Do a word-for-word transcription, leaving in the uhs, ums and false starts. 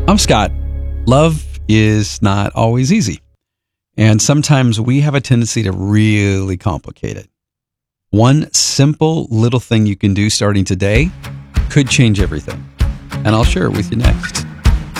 I'm Scott. Love is not always easy. And sometimes we have a tendency to really complicate it. One simple little thing you can do starting today could change everything. And I'll share it with you next.